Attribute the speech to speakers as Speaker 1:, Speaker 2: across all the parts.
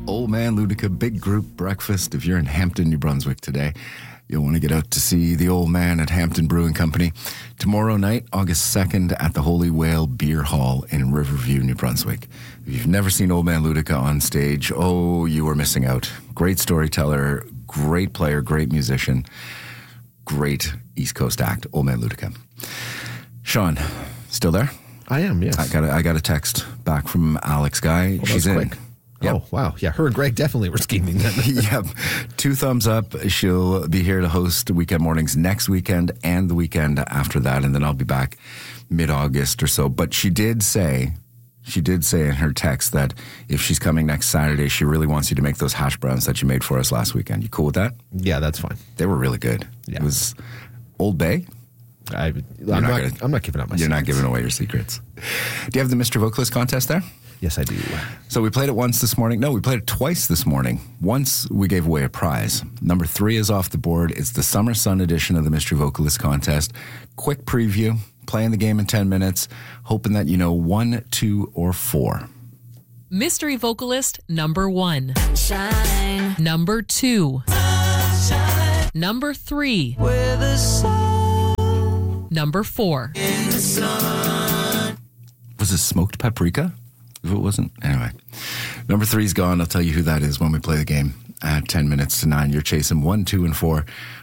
Speaker 1: Old Man Ludica Big Group Breakfast. If you're in Hampton, New Brunswick today, you'll want to get out to see the old man at Hampton Brewing Company. Tomorrow night, August 2nd, at the Holy Whale Beer Hall in Riverview, New Brunswick. If you've never seen Old Man Ludica on stage, you are missing out. Great storyteller, great player, great musician, great East Coast act, Old Man Ludica. Sean, still there?
Speaker 2: I am, yes.
Speaker 1: I got a text back from Alex Guy. She's in.
Speaker 2: Quick. Yep. Oh, wow. Yeah, her and Greg definitely were scheming then.
Speaker 1: Yep. 2 thumbs up. She'll be here to host Weekend Mornings next weekend and the weekend after that, and then I'll be back mid-August or so. But she did say in her text that if she's coming next Saturday, she really wants you to make those hash browns that you made for us last weekend. You cool with that?
Speaker 2: Yeah, that's fine.
Speaker 1: They were really good.
Speaker 2: Yeah.
Speaker 1: It was Old Bay.
Speaker 2: I'm not giving up my secrets.
Speaker 1: You're not giving away your secrets. Do you have the Mr. Vocalist contest there?
Speaker 2: Yes, I do.
Speaker 1: So we played it once this morning. No, we played it twice this morning. Once we gave away a prize. Number 3 is off the board. It's the Summer Sun edition of the Mystery Vocalist contest. Quick preview. Playing the game in 10 minutes. Hoping that you know 1, 2, or 4.
Speaker 3: Mystery Vocalist number 1.
Speaker 4: Shine.
Speaker 3: Number 2.
Speaker 4: Shine.
Speaker 3: Number 3.
Speaker 4: Where the sun.
Speaker 3: Number 4.
Speaker 4: In the sun.
Speaker 1: Was it Smoked Paprika? If it wasn't, anyway. Number 3's gone. I'll tell you who that is when we play the game at 10 minutes to 9. You're chasing 1, 2, and 4.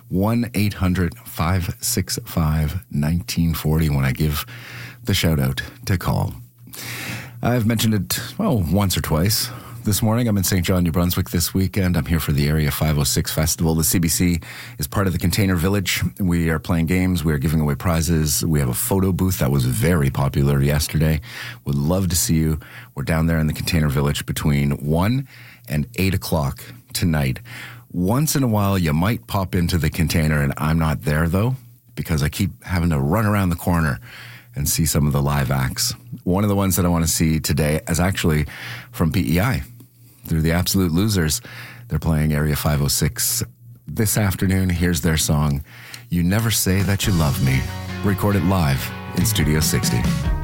Speaker 1: 1-800-565-1940 when I give the shout out to call. I've mentioned it, once or twice this morning. I'm in St. John, New Brunswick this weekend. I'm here for the Area 506 Festival. The CBC is part of the Container Village. We are playing games. We are giving away prizes. We have a photo booth that was very popular yesterday. Would love to see you. We're down there in the Container Village between 1 and 8 o'clock tonight. Once in a while, you might pop into the container, and I'm not there, though, because I keep having to run around the corner and see some of the live acts. One of the ones that I want to see today is actually from PEI. They're the Absolute Losers. They're playing Area 506 this afternoon. Here's their song, You Never Say That You Love Me, recorded live in Studio 60.